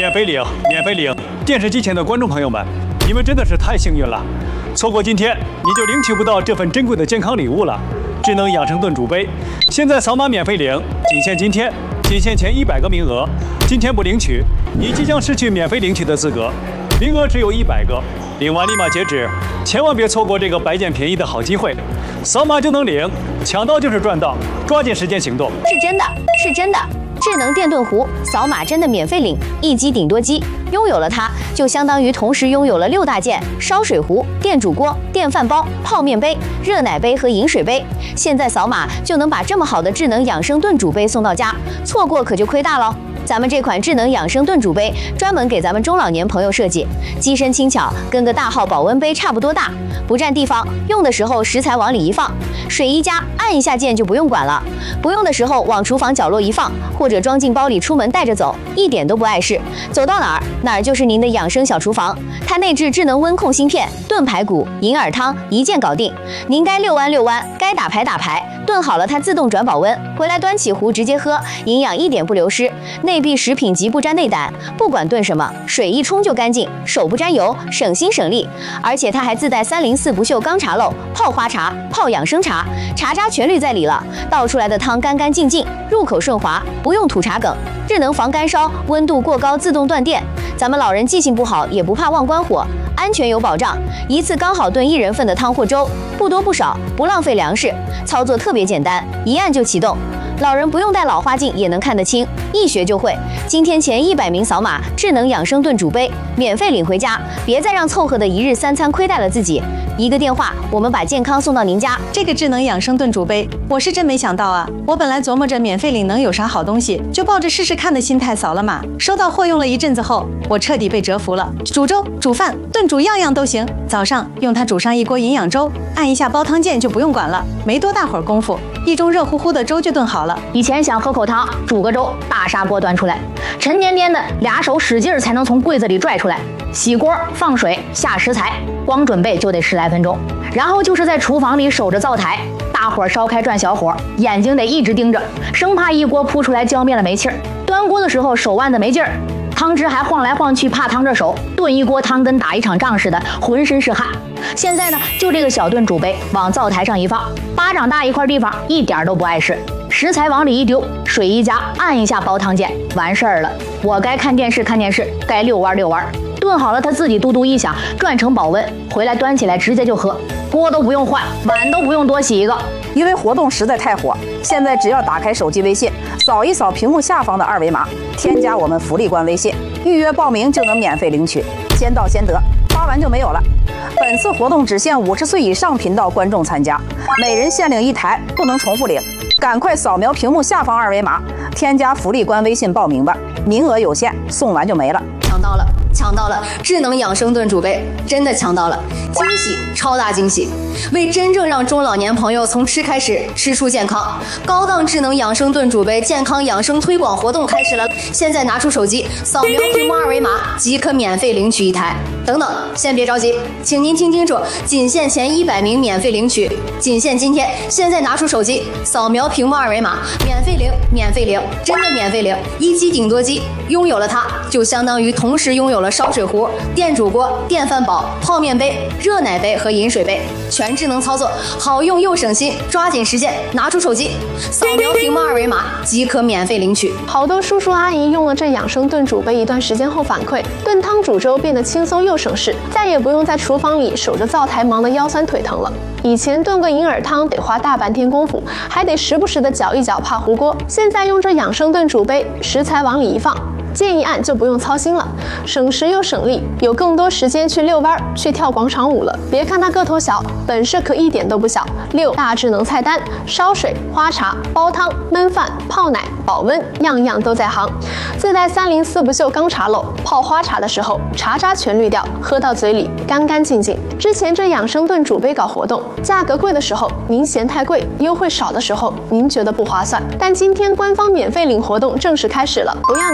免费领，免费领！电视机前的观众朋友们，你们真的是太幸运了，错过今天你就领取不到这份珍贵的健康礼物了。智能养生炖煮杯，现在扫码免费领，仅限今天，仅限前100个名额。今天不领取，你即将失去免费领取的资格，名额只有100个，领完立马截止，千万别错过这个白捡便宜的好机会。扫码就能领，抢到就是赚到，抓紧时间行动。 是真的，是真的。智能电炖壶，扫码真的免费领，一机顶多机，拥有了它，就相当于同时拥有了6大件：烧水壶、电煮锅、电饭煲、泡面杯、热奶杯和饮水杯。现在扫码就能把这么好的智能养生炖煮杯送到家，错过可就亏大了。咱们这款智能养生炖煮杯专门给咱们中老年朋友设计，机身轻巧，跟个大号保温杯差不多大，不占地方，用的时候食材往里一放，水一加，按一下键就不用管了。不用的时候往厨房角落一放，或者装进包里出门带着走，一点都不碍事，走到哪儿就是您的养生小厨房。它内置智能温控芯片，炖排骨、银耳汤一键搞定，您该6弯，该打排，炖好了它自动转保温，回来端起壶直接喝，营养一点不流失。内壁食品级不沾内胆，不管炖什么，水一冲就干净，手不沾油，省心省力。而且它还自带304不锈钢茶漏，泡花茶、泡养生茶，茶渣全滤在里了，倒出来的汤干干净净，入口顺滑，不用吐茶梗。智能防干烧，温度过高自动断电。咱们老人记性不好也不怕忘关火，安全有保障，一次刚好炖1人份的汤或粥，不多不少，不浪费粮食。操作特别简单，一按就启动。老人不用戴老花镜也能看得清，一学就会。今天前100名扫码，智能养生炖煮杯免费领回家，别再让凑合的1日3餐亏待了自己。一个电话，我们把健康送到您家。 这个智能养生炖煮杯，我是真没想到啊！我本来琢磨着免费领能有啥好东西，就抱着试试看的心态扫了码。收到货用了一阵子后，我彻底被折服了。煮粥、煮饭、炖煮样样都行。早上用它煮上一锅营养粥，按一下煲汤键就不用管了，没多大会儿功夫，一盅热乎乎的粥就炖好了。 以前想喝口汤，煮个粥，大砂锅端出来，沉甸甸的，2手使劲才能从柜子里拽出来。洗锅、放水、下食材，光准备就得10来分钟。然后就是在厨房里守着灶台，大火烧开转小火，眼睛得一直盯着，生怕一锅扑出来浇灭了煤气儿。端锅的时候手腕子没劲儿，汤汁还晃来晃去，怕烫着手。炖一锅汤跟打一场仗似的，浑身是汗。现在呢，就这个小炖煮杯往灶台上一放，巴掌大一块地方，一点都不碍事。食材往里一丢，水一加，按一下煲汤键，完事儿了。我该看电视，该遛弯。炖好了，它自己嘟嘟一响，转成保温，回来端起来直接就喝，锅都不用换，碗都不用多洗一个。 因为活动实在太火，现在只要打开手机微信，扫一扫屏幕下方的2维码，添加我们福利官微信，预约报名就能免费领取，先到先得，发完就没有了。本次活动只限50岁以上频道观众参加，每人限领1台，不能重复领。赶快扫描屏幕下方2维码，添加福利官微信报名吧，名额有限，送完就没了。 抢到了！智能养生炖煮杯真的抢到了，惊喜，超大惊喜！为真正让中老年朋友从吃开始吃出健康，高档智能养生炖煮杯健康养生推广活动开始了。现在拿出手机，扫描屏幕2维码即可免费领取1台。等等，先别着急，请您听清楚，仅限前100名免费领取，仅限今天。现在拿出手机，扫描屏幕2维码，免费领，真的免费领，一机顶多机，拥有了它，就相当于同时拥有了烧水壶、电煮锅、电饭煲、泡面杯、热奶杯和饮水杯，全智能操作，好用又省心。抓紧时间，拿出手机，扫描屏幕2维码即可免费领取。 好多叔叔阿姨用了这养生炖煮杯一段时间后反馈，炖汤煮粥变得轻松又省事，再也不用在厨房里守着灶台忙得腰酸腿疼了。以前炖个银耳汤得花大半天功夫，还得时不时的搅一搅怕糊锅，现在用这养生炖煮杯，食材往里一放，键一按就不用操心了，省时又省力，有更多时间去遛弯、去跳广场舞了。别看它个头小，本事可一点都不小。6大智能菜单：烧水、花茶、煲汤、焖饭、泡奶、保温，样样都在行。自带304不锈钢茶漏，泡花茶的时候茶渣全滤掉，喝到嘴里干干净净。之前这养生炖煮杯搞活动，价格贵的时候您嫌太贵，优惠少的时候您觉得不划算。但今天官方免费领活动正式开始了，不要您掏1分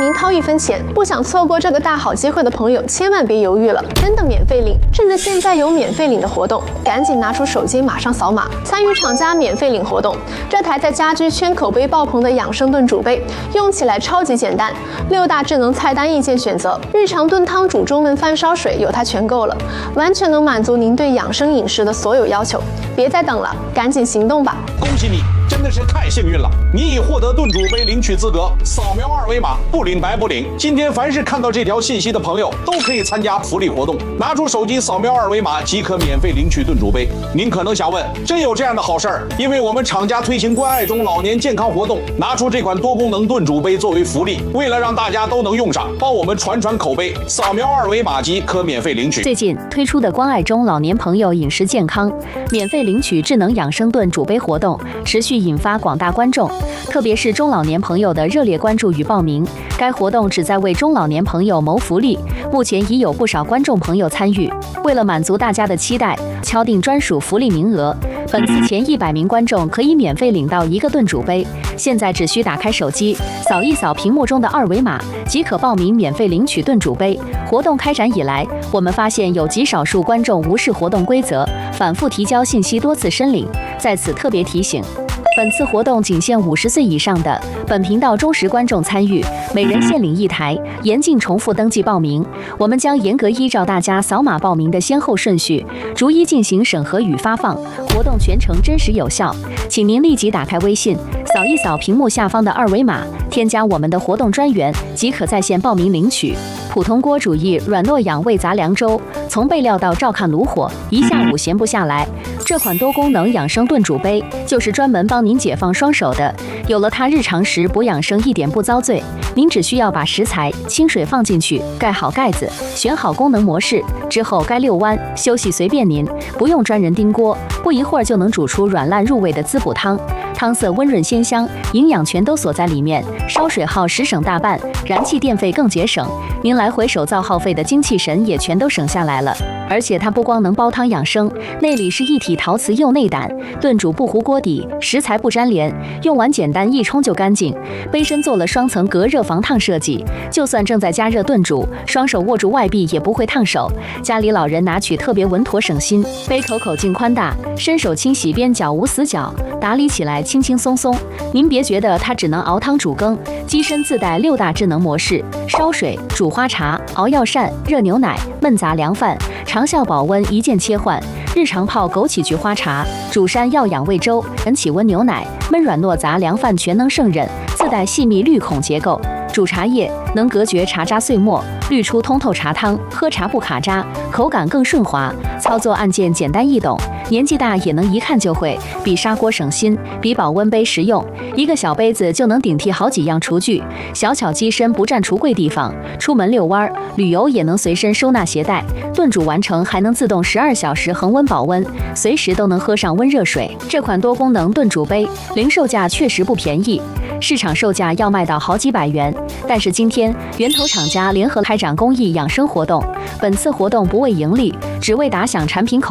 分钱。不想错过这个大好机会的朋友，千万别犹豫了，真的免费领！趁着现在有免费领的活动，赶紧拿出手机马上扫码，参与厂家免费领活动。这台在家居圈口碑爆棚的养生炖煮杯，用起来超级简单，6大智能菜单意见选择，日常炖汤、煮中焖饭、烧水有它全够了，完全能满足您对养生饮食的所有要求。别再等了，赶紧行动吧！ 恭喜你，真的是太幸运了！你已获得炖煮杯领取资格，扫描2维码，不领白不领。今天凡是看到这条信息的朋友，都可以参加福利活动，拿出手机扫描2维码即可免费领取炖煮杯。您可能想问，真有这样的好事儿？因为我们厂家推行关爱中老年健康活动，拿出这款多功能炖煮杯作为福利，为了让大家都能用上，帮我们传口碑，扫描2维码即可免费领取。 最近推出的关爱中老年朋友饮食健康免费领取智能养生炖煮杯活动，持续引发广大观众，特别是中老年朋友的热烈关注与报名。该活动旨在为中老年朋友谋福利，目前已有不少观众朋友参与。为了满足大家的期待，敲定专属福利名额，本次前100名观众可以免费领到1个炖煮杯。现在只需打开手机，扫一扫屏幕中的2维码，即可报名免费领取炖煮杯。活动开展以来，我们发现有极少数观众无视活动规则，反复提交信息，多次申领。在此特别提醒，本次活动仅限50岁以上的本频道忠实观众参与，每人限领1台，严禁重复登记报名。我们将严格依照大家扫码报名的先后顺序，逐一进行审核与发放，活动全程真实有效。请您立即打开微信，扫一扫屏幕下方的2维码，添加我们的活动专员，即可在线报名领取。普通锅煮一软糯养胃杂粮粥，从备料到照看炉火，一下午闲不下来。这款多功能养生炖煮杯就是专门帮您解放双手的，有了它，日常食补养生一点不遭罪。您只需要把食材、清水放进去，盖好盖子，选好功能模式之后，该遛弯、休息随便您，不用专人盯锅，不一会儿就能煮出软烂入味的滋补汤。汤色温润鲜香，营养全都锁在里面，烧水耗时省大半，燃气电费更节省，您来回手造耗费的精气神也全都省下来了。而且它不光能煲汤养生，内里是一体陶瓷釉内胆，炖煮不糊锅底，食材不粘连，用完简单一冲就干净。杯身做了双层隔热防烫设计，就算正在加热炖煮，双手握住外壁也不会烫手。家里老人拿取特别稳妥省心。杯口径宽大，伸手清洗边角无死角，打理起来轻轻松松。您别觉得它只能熬汤煮羹，机身自带6大智能模式：烧水、煮花茶、熬药膳、热牛奶、焖杂粮饭，长效保温一键切换。日常泡枸杞菊花茶，煮山药养胃粥，起温牛奶，焖软糯杂粮饭全能胜任，自带细密滤孔结构。煮茶叶能隔绝茶渣碎末，滤出通透茶汤，喝茶不卡渣，口感更顺滑。操作按键简单易懂，年纪大也能一看就会，比砂锅省心，比保温杯实用。一个小杯子就能顶替好几样厨具，小巧机身不占橱柜地方，出门遛弯、旅游也能随身收纳携带。炖煮完成还能自动12小时恒温保温，随时都能喝上温热水。这款多功能炖煮杯零售价确实不便宜，市场售价要卖到好几百元。但是今天源头厂家联合开展公益养生活动，本次活动不为盈利，只为打响产品口